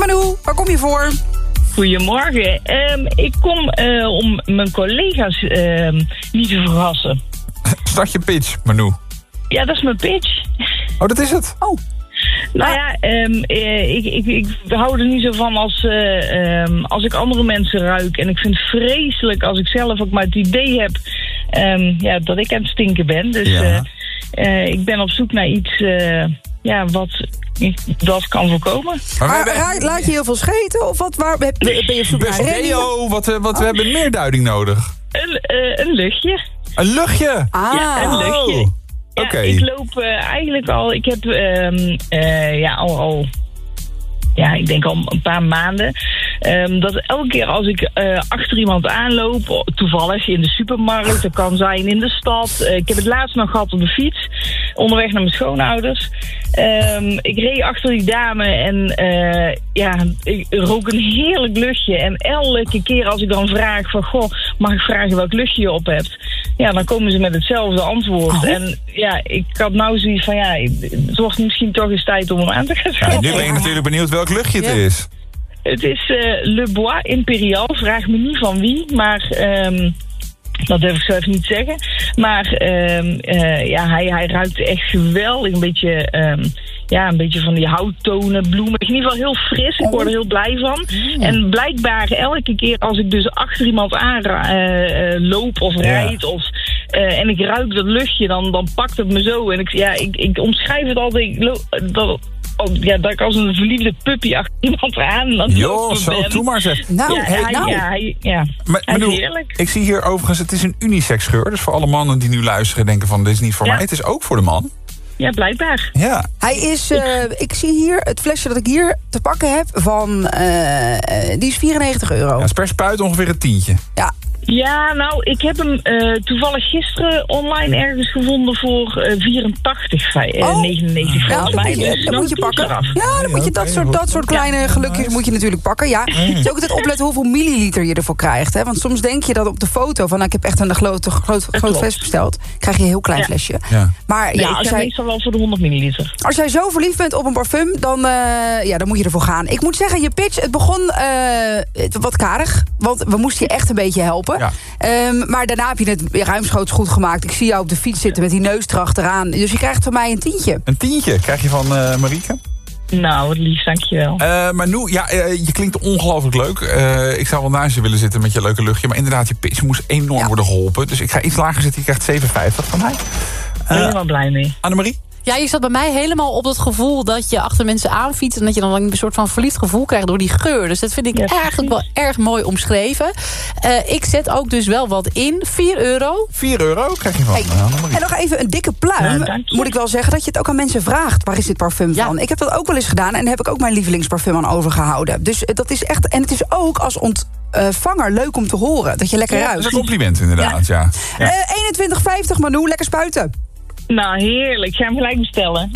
Manu, waar kom je voor? Goedemorgen. Ik kom om mijn collega's niet te verrassen. Start je pitch, Manu. Ja, dat is mijn pitch. Oh, dat is het? Oh. Nou ja, ik hou er niet zo van als ik andere mensen ruik. En ik vind het vreselijk als ik zelf ook maar het idee heb dat ik aan het stinken ben. Dus ik ben op zoek naar iets wat dat kan voorkomen. Laat je heel veel scheten? Of waar ben je op zoek naar? Deo, we hebben meer duiding nodig. Een luchtje. Een luchtje? Ja, een luchtje. Ja, Oké. ik loop eigenlijk al... Ik heb ik denk al een paar maanden... dat elke keer als ik achter iemand aanloop... toevallig in de supermarkt, dat kan zijn in de stad... ik heb het laatst nog gehad op de fiets... onderweg naar mijn schoonouders. Ik reed achter die dame en ik rook een heerlijk luchtje. En elke keer als ik dan vraag van... Goh, mag ik vragen welk luchtje je op hebt? Ja, dan komen ze met hetzelfde antwoord. Oh. En ja, ik had nou zoiets van... het wordt misschien toch eens tijd om hem aan te gaan schaffen. Ja, nu ben ik natuurlijk benieuwd welk luchtje het is. Het is Le Bois Imperial. Vraag me niet van wie, maar... dat durf ik zo even niet zeggen. Maar hij ruikt echt geweldig. Een beetje van die houttonen, bloemen. In ieder geval heel fris. Ik word er heel blij van. En blijkbaar elke keer als ik dus achter iemand aan loop of rijd... en ik ruik dat luchtje, dan pakt het me zo. En ik omschrijf het altijd... dat ik als een verliefde puppy achter iemand aan... Jo, zo, doe maar zeg. Hij is heerlijk. Ik zie hier overigens, het is een unisex geur. Dus voor alle mannen die nu luisteren denken van... dit is niet voor mij, het is ook voor de man. Ja, blijkbaar. Ja. Hij is, ik zie hier het flesje dat ik hier te pakken heb die is €94. Ja, is per spuit ongeveer een tientje. Ja. Ja, nou, ik heb hem toevallig gisteren online ergens gevonden voor 99 volgens mij. Dat moet je pakken. Ja, dan moet je dat soort kleine gelukjes moet je natuurlijk pakken. Ja. Het is ook altijd opletten hoeveel milliliter je ervoor krijgt. Hè? Want soms denk je dat op de foto van... ik heb echt een groot fles besteld. Krijg je een heel klein flesje. Ja. Maar ik ga meestal wel voor de 100 milliliter. Als jij zo verliefd bent op een parfum, dan moet je ervoor gaan. Ik moet zeggen, je pitch, het begon wat karig. Want we moesten je echt een beetje helpen. Ja. Maar daarna heb je het ruimschoots goed gemaakt. Ik zie jou op de fiets zitten met die neus erachteraan. Dus je krijgt van mij een tientje. Een tientje krijg je van Marieke? Nou, wat lief, dankjewel. Maar nu, je klinkt ongelooflijk leuk. Ik zou wel naast je willen zitten met je leuke luchtje. Maar inderdaad, je pitch moest enorm worden geholpen. Dus ik ga iets lager zitten. Je krijgt 7,50 van mij. Helemaal blij mee. Annemarie? Ja, je zat bij mij helemaal op het gevoel dat je achter mensen aanfietst... en dat je dan een soort van verliefd gevoel krijgt door die geur. Dus dat vind ik eigenlijk wel erg mooi omschreven. Ik zet ook dus wel wat in. €4. €4 krijg je van En nog even een dikke pluim. Moet ik wel zeggen dat je het ook aan mensen vraagt. Waar is dit parfum van? Ik heb dat ook wel eens gedaan. En daar heb ik ook mijn lievelingsparfum aan overgehouden. Dus dat is echt... En het is ook als ontvanger leuk om te horen. Dat je lekker ruikt. Dat is een compliment inderdaad, ja. 21,50 Manu, lekker spuiten. Nou, heerlijk. Ik ga hem gelijk bestellen.